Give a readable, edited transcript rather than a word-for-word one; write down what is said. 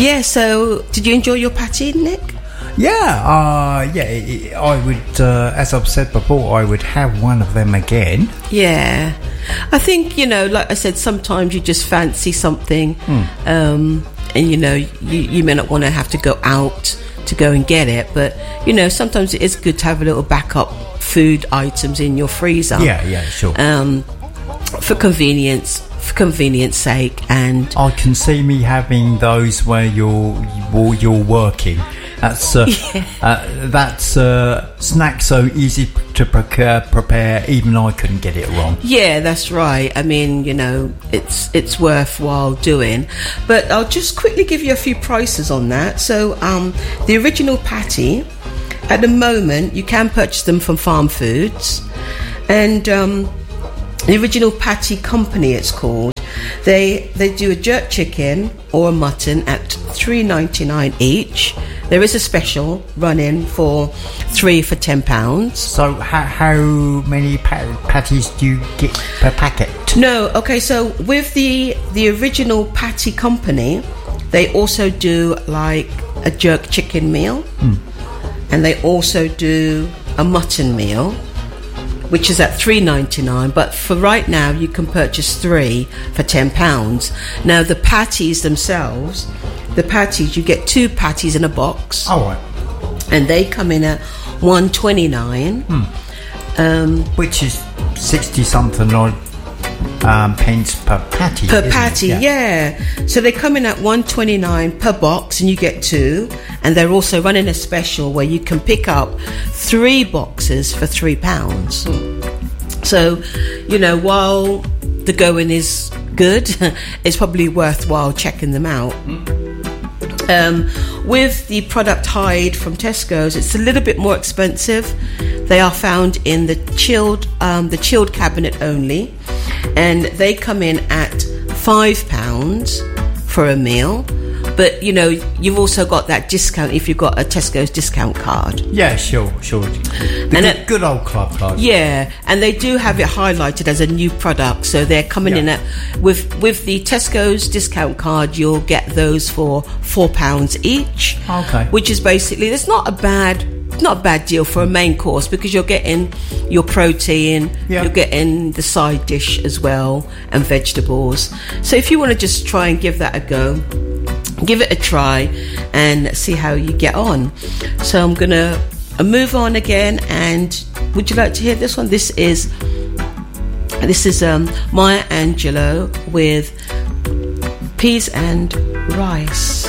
Yeah, so did you enjoy your patty, Nick? I would, as I've said before, I would have one of them again. Yeah. I think, like I said, sometimes you just fancy something, and, you may not want to have to go out to go and get it, but, sometimes it is good to have a little backup food items in your freezer. Yeah, sure. For convenience sake. And I can see me having those where you're working. That's snack so easy to prepare. Even I couldn't get it wrong. Yeah, that's right. I mean, it's worthwhile doing. But I'll just quickly give you a few prices on that. So, the original patty, at the moment, you can purchase them from Farm Foods, and the original patty company, it's called. They do a jerk chicken or a mutton at $3.99 each. There is a special running for 3 for £10. So how many patties do you get per packet? No, okay. So with the original patty company, they also do like a jerk chicken meal, and they also do a mutton meal, which is at $3.99, but for right now you can purchase 3 for £10. Now the patties themselves, you get 2 patties in a box. Oh, right. And they come in at $1.29. Which is 60 something odd pence per patty. Per patty, yeah. So they come in at $1.29 per box, and you get 2. And they're also running a special where you can pick up 3 boxes for £3. So, while the going is good, it's probably worthwhile checking them out. With the product Hyde from Tesco's, it's a little bit more expensive. They are found in the chilled cabinet only, and they come in at £5 for a meal. But you've also got that discount if you've got a Tesco's discount card. Yeah, sure. The good old club card. Yeah, and they do have it highlighted as a new product, so they're coming in at with the Tesco's discount card. You'll get those for £4 each. Okay, which is basically, it's not a bad deal for a main course, because you're getting your protein, you're getting the side dish as well, and vegetables. So if you want to just try and give that a go, give it a try and see how you get on. So I'm gonna move on again, and would you like to hear this one? This is Maya Angelou with Peas and Rice.